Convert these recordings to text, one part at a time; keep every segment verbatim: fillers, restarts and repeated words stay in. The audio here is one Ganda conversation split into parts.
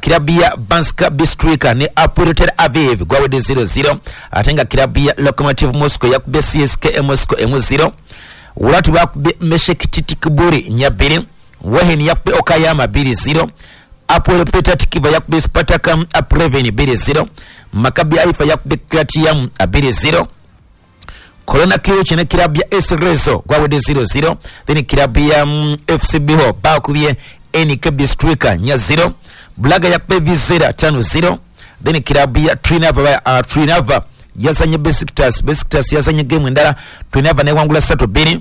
kilabu ya Banska Bistrika ne Apoel Aviv gwawede zero zero. Atenga kilabu ya Lokomotiv Moscow yakube C S K A Moscow emu zero. Wulatu bakube Meshek Titikiburi nyabiri. Wehen yakube Okayama biri zero. Apoel Petah Tikva yakube Spartakam Apreveni biri zero. Maccabi Haifa yakube Kratiam biri zero. Corona Kiyochi ne kilabu ya S Rezo gwawede zero zero. Then kilabu ya um, F C Biho bakubye N K Bistrika nya zero. Blaga yakube Vizera tano zero. Then kilabu ya Trinava uh, Trinava yazanye Besiktas Besiktas yazanye game ndala Trinava ne wangula sato biri.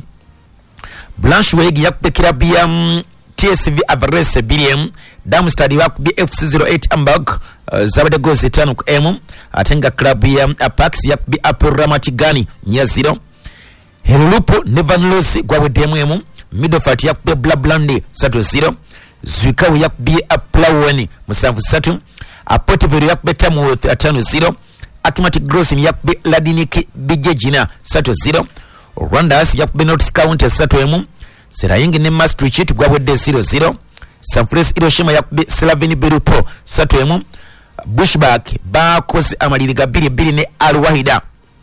Blanchweg yakube kilabu ya um, T S V Avarese biriemu. Darmstadt yakube F C zero eight Hamburg uh, zabade gozi tano ku emu. Atenga kilabu ya um, Apax yakube Apel Ramatigani nya zero. Helulupo Nevanlosi gwawedemu emu. Midofat yakube Blablandi sato zero. Zwikawu yakube Aplaweni musanvu satu. Apotivero yakube Tamworth atano zero. Automatic Grossin yakube Ladiniki Bijejina sato zero. Rwandas yakube North County sato emu. Serayingi ne Maastricht gwawede zero zero. Sanfrecce Hiroshima yakube Slaveni Berupo sato emu. Bushback bakoze amaliriga biri biri ne Al-Wahida.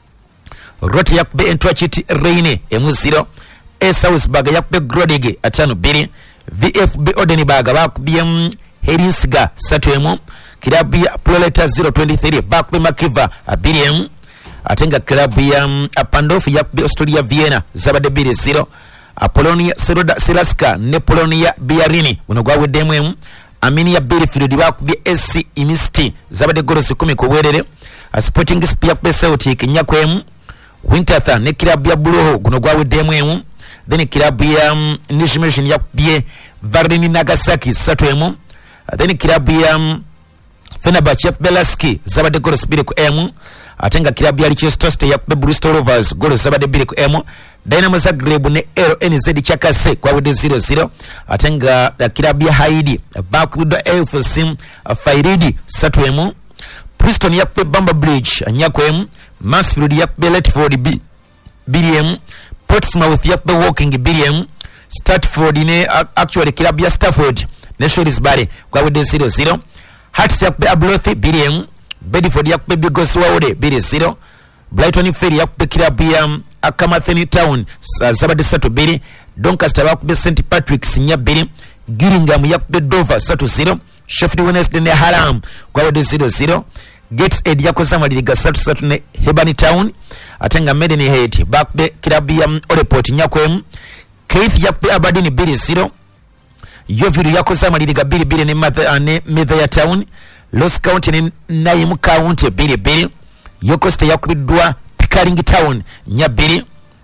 Rote yakube Entwachiti Reine emu zero. Esausburg yakube Grodige atano biri. V F B Odenburg bakubye um, Herinsiga sato emu. Kilabu ya Proleta zero twenty-three bakube Makiva abiri emu. Atenga kilabu ya um, Pandolf yakube Australia Vienna zabade biri zero. Apolonia Seroda Selaska ne Polonia Biarini unogwawedemu emu. Aminia Berifield bakubye S C Imisti zabade gorosi kumi ku bwerere. Sporting Sp yakube Celtic nyakwemu. Winterthur ne kilabu ya Buloho gunogwawedemu emu. Then kilabu ya um, Nishimation yakubye Varni Nagasaki sato emu. Then kilabu ya um, Fenerbahce yakube Laski zabade gorosi biri ku emu. Atenga kilabu ya Leicester City yakube Bristol Rovers goro zabade biri ku emu. Dynamo Zagreb ne L N Z Chakase gwawede zero zero. Atenga uh, kilabu ya Haidi bakubye F C uh, Fairidi sato emu. Preston yakube Bamba Bridge nyako emu. Mansfield yakube Letford B biri emu. Portsmouth yakube Woking biri emu. Stratford ne uh, actually kilabu ya Stafford ne Shrewsbury gwawede zero zero. Hearts yakube Abloth biri emu. Bedford yakube Bigos Wawode biri zero. Brighton Ferry yakube kilabu ya um, Akamatheni Town uh, zabade sato biri. Doncaster yakube Saint Patrick's nya biri. Gillingham yakube Dover sato zero. Sheffield Wednesday ne Haram gwawede zero zero. Gateshead yakoze amaliriga sato sato ne Hebani Town. Atenga Maidenhead bakube kilabu ya um, Oleport nyakwemu. Keith yakube Aberdeen biri zero. Yeovil yakoze amaliriga biri biri ne Mathaya Town. Ross County ne Nayim County biri biri. Yokoste yakubidwa Pickering Town nya biri.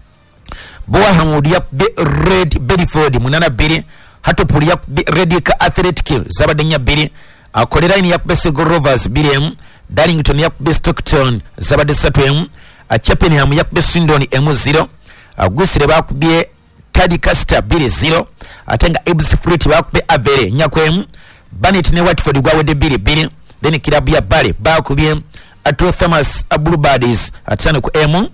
Boa Hamud yakube Red Bedford munana biri. Hatopur yakube Redika Athletic zabade nya biri. Akoleraini yakube Sego Rovers biri emu. Darlington yakube Stockton zabade sato emu. Chappenham yakube Swindon emu zero. Gusire bakubye Tadcaster biri zero. Atenga Ebbsfleet bakubye Avere nyakwemu. Barnet ne Watford gwawede biri biri. Then kilabu ya Bale bakubye Atro Thomas Bluebirds atano ku emu.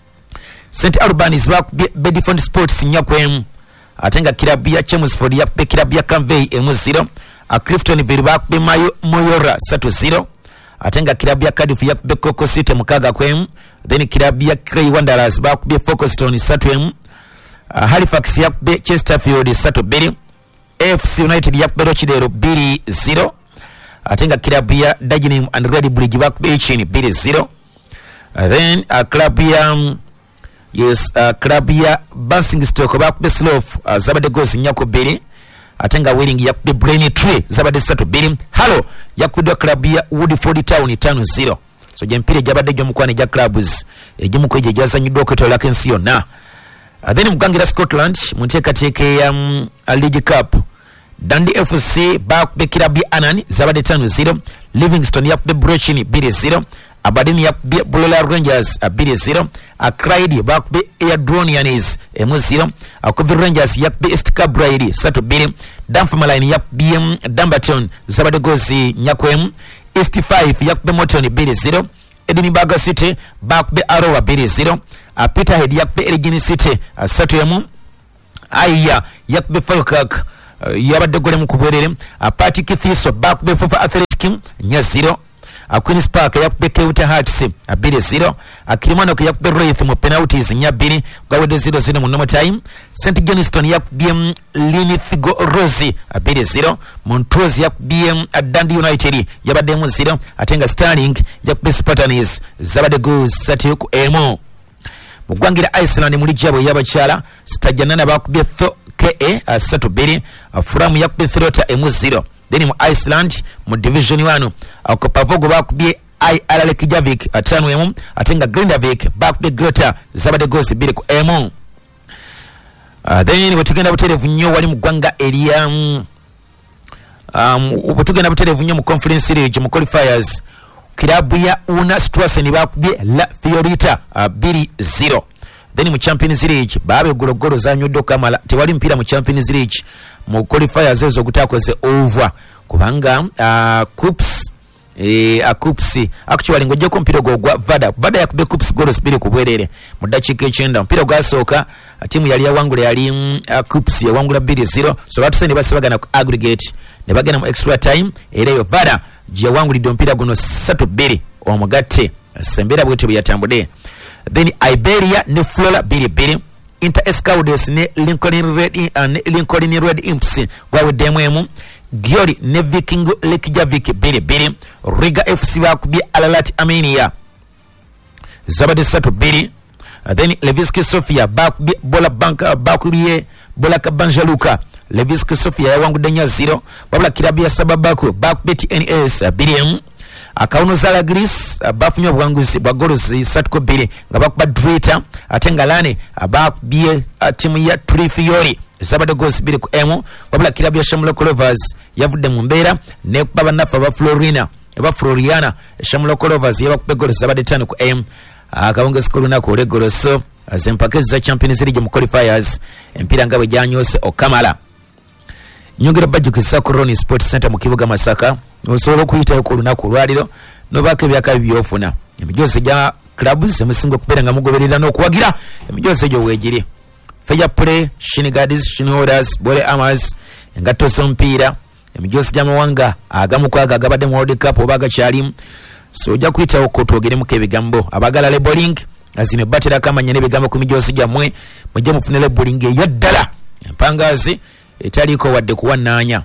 Saint Albans bakubye Bedford Sports nyakwemu. Atenga kilabu ya Chelmsford yakube kilabu ya Canvey emu zero. A Clifton Ville bakubye Mayo Moyora sato zero. Atenga kilabu ya Cardiff yakube Coco City mukaga kwemu. Then kilabu ya Clay Wanderers bakubye Folkestone sato emu. Uh, Halifax yakube Chesterfield sato biri. F C United yakube Rochdale biri zero. Atenga kilabu ya Dagenham and Red Bridge bakube Ichin biri zero. Uh, then uh, club ya um, yes uh, club ya Basingstoke bakube Slough uh, zabade goals nyako biri. Atenga Welling yakube Braintree zabade sato biri. Halo yakube club ya Woodford Town tano zero. So jempire jabade jo mukwane ja clubs ejimu kweje jaza nyudoke to lakensiyo na. Uh, then mugangira Scotland munteka teke ya um, League Cup. Dundee F C bakube kilabu ya Annan zabade tano zero. Livingston yakube Brechin biri zero. Aberdeen yakube Bulola Rangers biri zero. Clyde bakube Airdronians emu zero. Coventry Rangers yakube East Kilbride sato biri. Dunfermline yakube Dumbarton zabade gozi nyakwemu. East five yakube Morton biri zero. Edinburgh City bakube Arrowa biri zero. Peterhead yakube Elgin City sato emu. Aya yakube Falkirk Uh, yabadde gole mu kubwerere. Apati Kithiso bakube Fofa Athletic Kim nya zero a Queen's Park yakube Keuta Hearts abiri zero a Kilmarnock yakube Wraith mu penalties nya biri gawede zero zero mu normal time. Saint Johnston yakube Linfigo Rose abiri zero. Montrose yakube Dundee United yabadde mu zero atenga Sterling yakube Spartans zabade goals satu ku emo. Mugwangira Iceland muri jabo yabachala Stajanana bakube K A asatu biri Fulham yakube Throta emu zero. Then mu Iceland mu division one akopavogo bakubye I R L Kijavik atano emu atenga Grindavik bakubye Grota zabade goals biri ku emu. Uh, then wetugenda buterevu nnyo wali mu gwanga eria um wetugenda buterevu nnyo mu Conference League mu qualifiers kilabu ya Una Strassen bakubye La Fiorita abiri zero. Then mu Champions League babe gologolo zanyuddo kamala tewali mpira mu Champions League mu qualifiers ezo kutakoze over kubanga uh, Cups eh a Cups actually ngojje ko mpira gwa Vada Vada yakube Cups goals biri kubwerere mu dakika echenda mpira gwasoka timu yali yawangula yali uh, Cups yawangula biri zero so batu sene basabagana ku aggregate ne bagena mu extra time era yo Vada je wangulidde mpira guno satu biri omugatte sembera bwete byatambude. Then Iberia ne Flora biri biri Inter Escaudes ne Lincoln Red and Lincoln Red Imps wawe demwemu. Giori ne Viking Lekijavik biri biri. Riga F C bakubye Alalat Armenia zabade satu biri. Then Levski Sofia bakubye Bola Banka bakubye Bola Kabanjaluka Levski Sofia yawangude nya zero. Babula kilabu ya Sababaku bakubye T N S biri. Akauno zala Greece abafunyo bwanguzi bwa goals satu biri nga bakuba Drita atenga lane abakubye timu ya Trifiori zabade goals biri ku emu. Babula kilabu ya Shamrock Rovers yavudde mu mbeera ne baba nafa ba Florina eba Floriana Shamrock Rovers yabakubye goals zabade tano ku emu. Akawonge skulu na ko regolo so azempakezi za Champions League mu qualifiers empira ngabe janyose okamala. Nyongera bajukisa ku Roni Sports Center mu kibuga Masaka osobola kuyita ko lunaku lwaliro no bake byaka byofuna emijoze ja clubs emusingo kupera nga mugoberera no kuwagira emijoze jo wejiri fair play Shinigardis Shinholders Bole Amas engato sompira emijoze ja mawanga agamu kwaga agabadde mu World Cup obaga chali so ja kuyita ko twogere mu kebigambo abagala le bowling azime batera kama nyene bigambo ku mijoze ja mwe mujye mufunele bowling yaddala empangazi etaliko wadde kuwananya.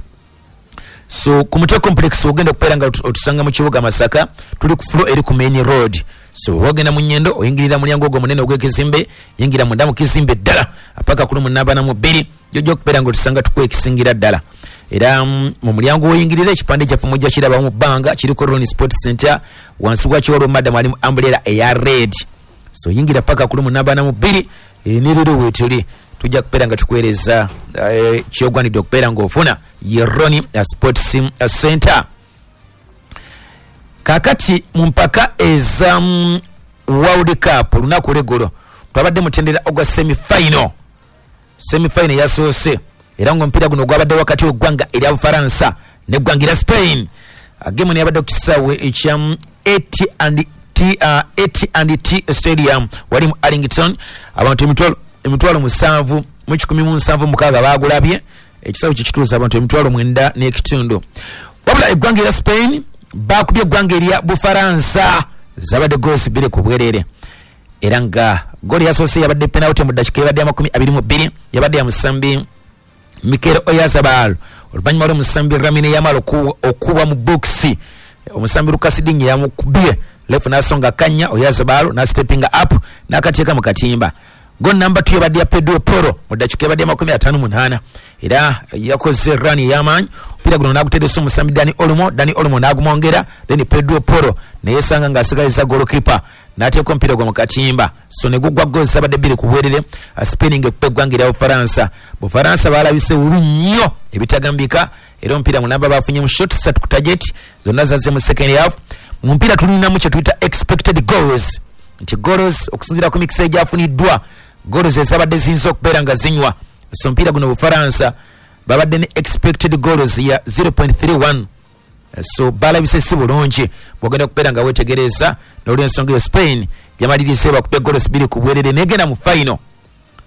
So kumutwe complex ogenda kupera otusanga mu kibuga Masaka tuli ku floor eri ku main road. So ogenda mu nyendo oyingirira mulyango gwo munene ogwekizimbe yingira mu ndamu kizimbe ddala apaka kulu munaba na mubiri jojo kupera ngo tusanga tukwe kisingira ddala era mu mulyango oyingirira ekipande kya fumujja kiraba mu banga kiri ku Roni Sports Center wansi wa kiwolo madam ali mu umbrella eya red. So yingira paka kulu munaba na mubiri eniriro wetuli tujja kupera nga tukwereza uh, kyogwanidde okupera ng'ofuna ye Roni Sports Center. Kakati mu mpaka eza um, World Cup lunaku legolo twabadde mutendera ogwa semi final semi final yasoose era ngo mpira guno gwabadde wakati ogwanga erya Bufaransa ne gwangira Spain. Agemu yabadde kisawe ekya eighty and T uh, eighty and T Stadium wali mu Arlington abantu emitwalo emitwalo musanvu mu kikumi mu nsanvu mukaaga bagulabye ekisawo kikituuza abantu emitwalo mwenda n'ekitundu. Wabula eggwanga erya Spain bakubye eggwanga erya Bufaransa zabadde goals biri ku bwerere era nga goli yasoose yabadde penalty mu dakika yabadde amakumi abiri mu bbiri yabadde ya musambi Mikel Oyarzabal oluvannyuma lwe musambi Lamine Yamal okuwa mu boxi omusambi Lucas Digne yamukubye lefu nasonga kanya Oyarzabal na stepping up n'akateeka mu katimba. Gol number two yabadde ya Pedro Porro mu dakika yabadde amakumi ataano mu nnaana era yakoze run yamanyi mpira guno n'agutedesa omusambi Dani Olmo Dani Olmo n'agumwongera then Pedro Porro neyesanga ng'asigaliza goalkeeper n'ateeka mpira gwa mu katimba. So ne gugwa goal zabadde bbiri ku bwerere spinning ekupa eggwanga erya Bufaransa. Bufaransa balabise wulu nnyo ebitagambika era omupiira mulamba bafunye mu shot satu ku target zonna zazze mu second half. Mu mpira tulinamu kye tuyita expected goals nti goals okusinziira ku mikisa egyafuniddwa goals ezabadde ziyinza okubeera nga zinywa. So mpira guno Bufaransa babadde ne expected goals ya zero point three one. So balabise si bulungi bwogenda kubeera nga wetegereza n'olw'ensonga yo Spain yamalirize bakupe goals bbiri ku bwerere negenda mu final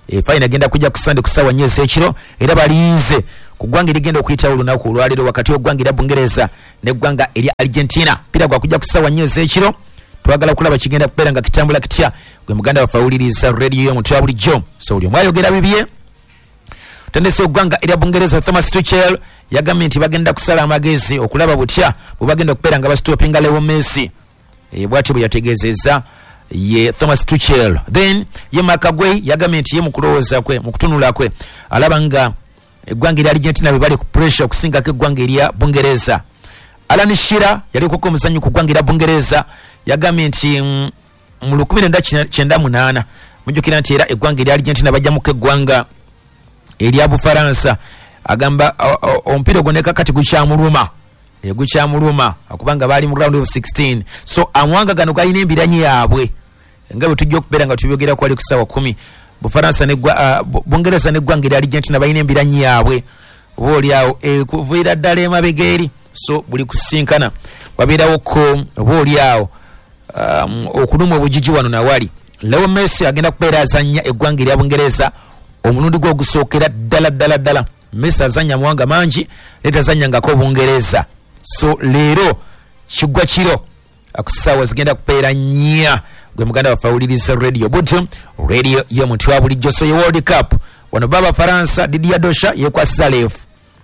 e final agenda kujja ku Sunday kusawa nyezi ekiro era balize kugwanga ligenda okuyita olunaku olwaliro wakati ogwangira Bungereza ne gwanga eri Argentina pira gwa kujja kusawa nyezi ekiro twagala kulaba kigenda kupera nga kitambula kitya gwe muganda wafawuliriza radio yo mutwa bulijjo so oli mwayogera bibye tendese ogwanga eri Bungereza Thomas Tuchel yagambye nti bagenda kusala amagezi okulaba butya bubagenda okupera nga bastopinga Leo Messi e bwati bwe yategezeza ye Thomas Tuchel then ye Makagwe yagambye nti ye mukulowooza kwe mukutunula kwe alaba nga eggwanga erya Argentina bwe bali ku pressure okusinga ke eggwanga erya Bungereza. Alan Shearer yali ku komuzanyo ku ggwanga erya Bungereza yagambye nti mu lukumi lwenda kyenda munaana mujjukira nti era eggwanga erya Argentina bajja mu keggwanga erya Bufaransa agamba omupiira gwoneka kati gukyamuluma e gukyamuluma akubanga bali mu round of sixteen so amwanga gano galina embiranyi yaabwe nga bwe tujja okubeera nga tubyogera ku ali ku ssaawa kumi Bufaransa ne uh, Bungereza ne ggwanga erya Argentina balina embiranyi yaabwe obaolyawo ekuviira ddala emabegeri so buli kusinkana wabeerawo ko obaolyawo um, okuluma obujiji wano nawali Leo Messi agenda kubeera azannya eggwanga erya Bungereza omulundi gwe ogusookera ddala ddala ddala Messi azannya muwanga mangi leta azannyangako Bungereza so leero kigwa kiro akusaawa zigenda kubeera nnya gwe muganda wafawuliriza radio butu radio ye muntu wa bulijjo so ye World Cup wano baba Faransa Didier Deschamps yekwasiza lefu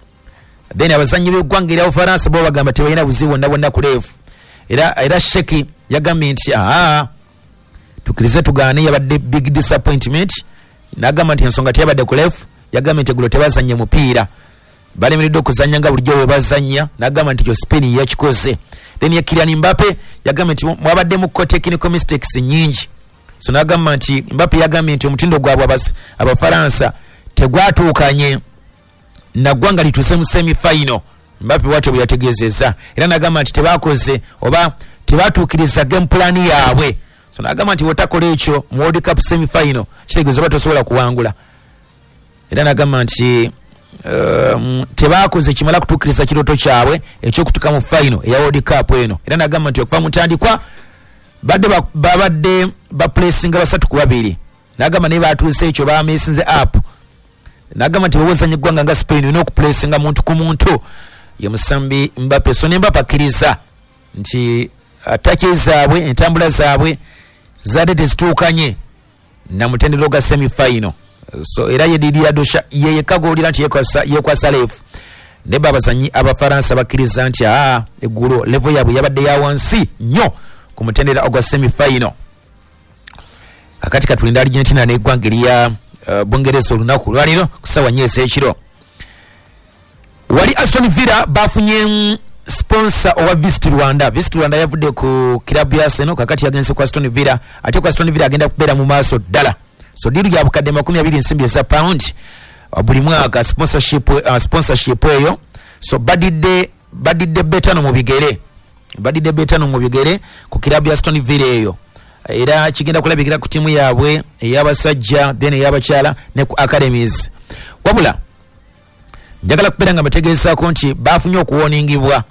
then abazanyi b'eggwanga erya Bufaransa bo bagamba tebalina buzibu bwonna bwonna ku lefu era era Sheki yagambye nti aa tukirize tugaane yabadde big disappointment n'agamba nti ensonga teyabadde ku lefu yagambye nti gulo tebazannya mupiira balemiridde okuzannya nga bulijjo bwe bazannya n'agamba nti kyo Spain yakikoze then ye Kylian Mbappe yagambye nti mwabadde mu technical mistakes nyingi so n'agamba nti Mbappe yagambye nti omutindo gwabwe Abafaransa tegwatuukanye na ggwanga lituuse mu semi final Mbappe bwatyo bwe yategeezezza era n'agamba nti tebakoze oba tebatuukiriza game plan yaabwe so n'agamba nti wotakola ekyo mu World Cup semi final kitegeeza oba tosobola kuwangula era n'agamba nti um, tebakoze kimala kutuukiriza kirooto kyabwe ekyokutuuka mu final eya World Cup eno era n'agamba nti okuva mutandikwa badde babadde bapulesinga basatu ku babiri n'agamba naye batuuse ekyo bameesinze up n'agamba nti bwebozanya eggwanga nga Spain olina okupulesinga muntu ku muntu ye musambi Mbappe so ne Mbappe akkiriza nti attaki zaabwe entambula zaabwe zadde tezituukanye na mutendero ga semi final so era ye Didier Deschamps ye yekagolira nti yekwasa yekwasa lefu ne babazanyi Abafaransa bakkiriza nti aa eggulo level yaabwe yabadde ya wansi nnyo ku mutendera ogwa semi final kakati katulinda Argentina n'eggwanga erya uh, Bungereza olunaku lwaliro kusawa nyezi ekiro wali Aston Villa bafunye sponsor owa Visit Rwanda. Visit Rwanda yavudde ku club ya Arsenal kakati yagenze ku Aston Villa ate ku Aston Villa agenda kubeera mu maaso ddala so diru ya bukadde makumi abiri nsimbi za pound buli mwaka sponsorship uh, sponsorship eyo so badidde badidde betano mu bigere badidde betano mu bigere ku club ya Aston Villa eyo era kigenda kulabikira ku timu yaabwe ey'abasajja then ey'abakyala ne ku academies wabula njagala kubeera nga bategeezako nti bafunye okuwoningibwa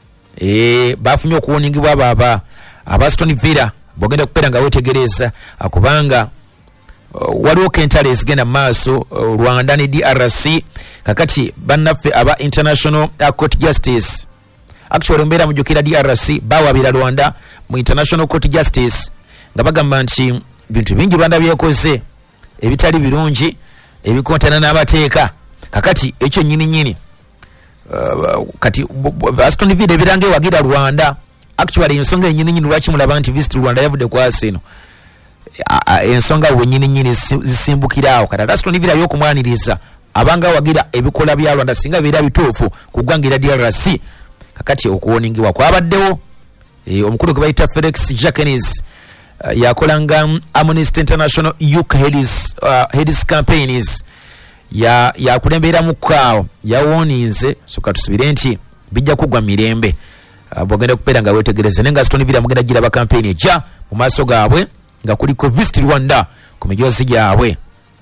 e bafunye okuwoningibwa baba aba Aston Villa bogenda kubeera nga wetegereza akubanga uh, waliwo kentale ezigenda maaso uh, Rwanda ne D R C kakati bannaffe aba International Court Justice actually mbeera mujjukira D R C bawabira Rwanda mu International Court Justice nga bagamba nti bintu bingi Rwanda byekoze ebitali birungi ebikontana n'abateeka kakati ekyo nyini nyini uh, kati Aston Villa birange wagira Rwanda actually ensonga nyini nyini lwaki mulaba nti Visit Rwanda yavudde kwa Arsenal ensonga we nyini nyini zisimbukirawo kati Aston Villa yokumwaniriza abanga wagira ebikola bya Rwanda singa bira bituufu kugwangira D R C kakati okuwoningiwa kwabaddewo e, omukulu gwe bayita Felix Jacques uh, yakolanga Amnesty International U K Headies uh, Headies campaigns ya ya kulembera mukao ya woninze soka tusubire nti bijja kugwa mirembe uh, bogenda kupera nga wetegereze nenga Aston Villa mugenda gira ba campaign eja mu maso gaabwe nga kuliko Visit Rwanda ku mijozi gyabwe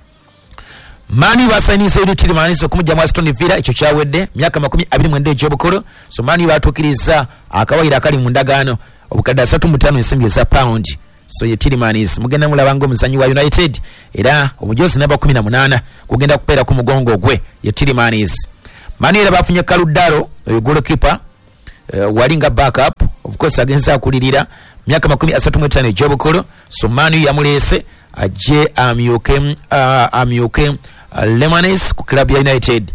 Mani basainise yitiri maniso kumujja mu Aston Villa ekyo kyawedde myaka makumi abiri mwenda egyobukolo so Mani batukiriza akawaira akali mu ndagaano obukadde asatu mu ttaano ensimbi za pound so ye Tillmans mugenda mulabanga omuzanyi wa United era omujozi namba kumi na munana kugenda kupera ku mugongo gwe ye Tillmans. Mani era bafunye Kaludaro oyo goalkeeper uh, walinga backup of course agenza akulirira myaka makumi asatu mu etaano ejobukolo so Mani yamulese aje amyoke uh, amyoke uh, Lemanes ku club ya United.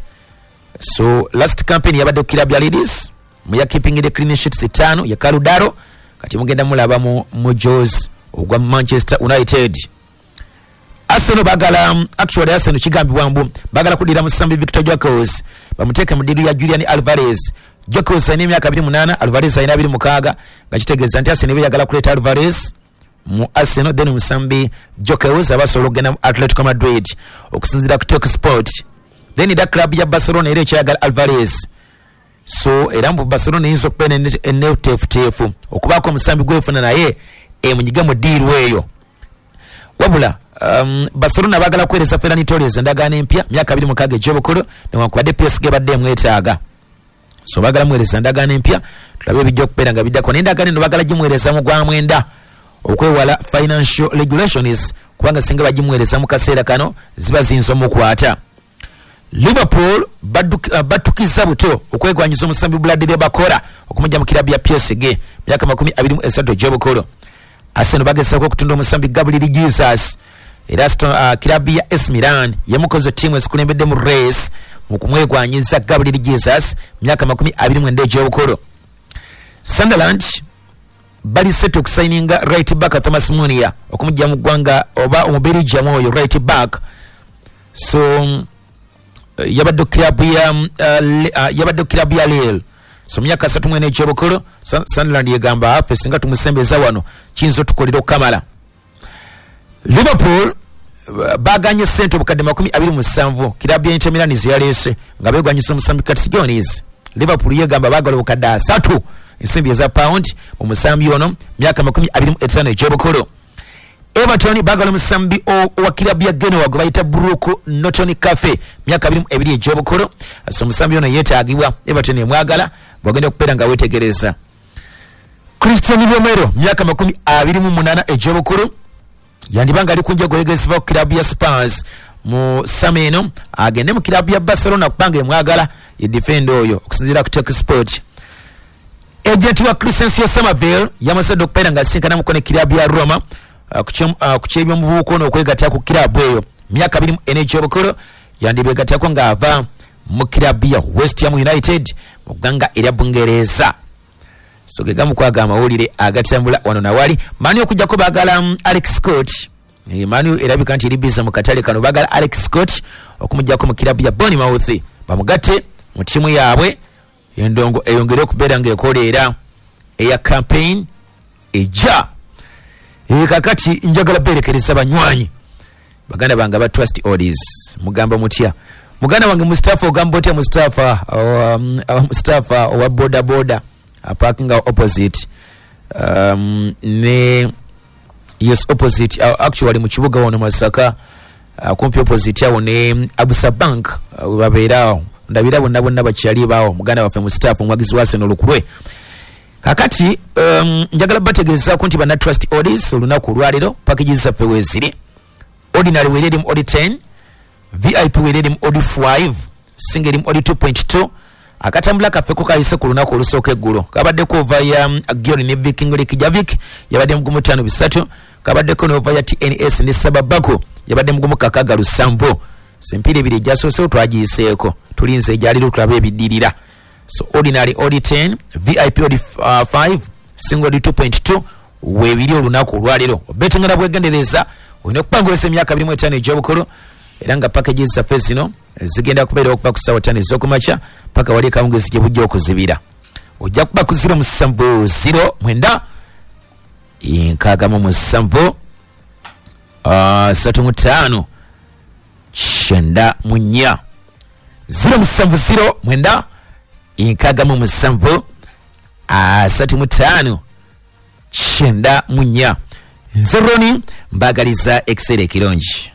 So last campaign yabadde club ya Leeds mu ya keeping the clean sheets etaano ya Kaludaro kati mugenda mulaba mu Mujos ogwa Manchester United. Arsenal bagala um, actually Arsenal kigambi wambu bagala kudira musambi Victor Jokos bamuteke mu diru ya Julian Alvarez. Jokos ani myaka abiri munana, Alvarez ayina abiri mukaaga ngakitegeza nti Arsenal yagala kuleta Alvarez mu Arsenal then musambi Jokos abasolo gena Atletico Madrid okusinzira ku Talk Sport. Then da club ya Barcelona ere kyagala Alvarez. So era mu Barcelona inzo pene N F T F okubako musambi gwefuna naye e munyiga mu diru eyo. Wabula um, Barcelona bagala kwereza Ferran Torres ndagana empya myaka abiri mukaaga ejobukolo newankubadde P S G badde mwetaaga. So bagala mwereza ndagana empya tulabe bijja kupera nga biddako n'endagana eno bagala gimwereza mu gwa mwenda okwewala financial regulations kubanga singa bagimwereza mu kaseera kano ziba zinzo mu kwata. Liverpool batukiza buto okwegwanyiza omusambi Bradley Bakora okumujja mu kilabu ya P S G myaka makumi abiri mu esatu ejobukolo. Arsenal bagesako okutunda omusambi Gabriel Jesus era uh, kilabu ya A S Milan yamukoze timu esikulembedde mu race mu kumwegwanyiza Gabriel Jesus myaka makumi abiri mu enda ejobukolo. Sunderland bali set okusigninga right back Thomas Munia okumujja mu ggwanga oba omubirija moyo right back. So uh, yabadde kilabu ya uh, uh, yabadde kilabu ya Lille so myaka asatu mu ena ejobukolo. Sunderland yegamba afe singa tumusembeza wano kinzo tukolera okamala. Liverpool baganye sente obukadde makumi abiri mu musanvu kilabu ya Inter Milan ziyalese nga begwanyisa omusambi Curtis Jones. Liverpool yegamba bagala obukadde asatu ensimbi eza pound mu musambi ono myaka makumi abiri mu etaano ejobukolo. Everton bagala omusambi wa kilabu ya Genoa gwe bayita Brook Norton Cafe myaka abiri mu ebiri ejobukolo. So omusambi ono yeetaagibwa Everton emwagala bwagenda kupera nga wetegereza. Cristiano Romero myaka makumi abiri mu munana ejobukolo yandibanga ali kunja goyegesiva ku kilabu ya Spurs mu Sameno agende mu kilabu ya Barcelona kupanga emwagala ye defend oyo okusinzira ku Talk Sport. Agent wa Crescencio Somerville yamasedde okupera nga asinkana mu kone kilabu ya Roma uh, ku kyebyomuvubuka ono okwegatta ku kilabu eyo myaka abiri mu ena ejobukolo yandibwegattako ng'ava mu kilabu ya West Ham United mu ggwanga erya Bungereza. So gega mukwaga amawulire agatambula wano nawali Mani okujjako bagala um, Alex Scott e, Mani erabika nti eribiza mu katale kano bagala Alex Scott okumujjako mu kilabu ya Bournemouth bamugatte mu timu yaabwe endongo eyongere okubeera ng'ekoleera eya campaign eja e, kakati njagala berekereza banywanyi baganda bange aba trust orders mugamba mutya muganda wange Mustafa ogamba otya Mustafa um, uh, Mustafa owa boda boda parking opposite um, ne yes opposite uh, actually mu kibuga wano Masaka uh, kumpi opposite yawo ne Abusa Bank uh, babeerawo ndabira bonna bonna bakyali bawo muganda waffe mu staff omwagizi wa Arsenal lukulwe kakati um, njagala bategeeza ku nti bana trust orders olunaku lwaliro packages zaffe weeziri ordinary weeredi mu odi ten V I P weeredi mu odi five single mu odi two point two akatambula kaffe ko kayise ku lunaku olusooka eggulo kabadde ko ova ya um, Giori ne Viking Kijavik yabadde mugumu tano bisatu kabadde ko nova ya T N S ne Sababako yabadde mugumu kakaga lusambo sempire ebiri jasoose twagiyiseeko tulinze ejali tulabe ebiddirira. So ordinary odi ten V I P odi uh, five single odi two point two webiri olunaku olwaliro betingana bwegendereza olina okupangulesa emyaka abiri mu etaano ej'obukolo era nga packages zaffe zino zigenda kubeera okuva ku ssaawa ttaano ez'okumakya paka wali kawungezi gye bujja okuzibira ojja kuba ku zero musanvu zero mwenda nkaaga mu musanvu ssatu mu ttaano kyenda mu nnya zero musanvu zero mwenda nkaaga mu musanvu ssatu mu ttaano kyenda mu nnya nze Roni mbagaliza ekisera ekirungi.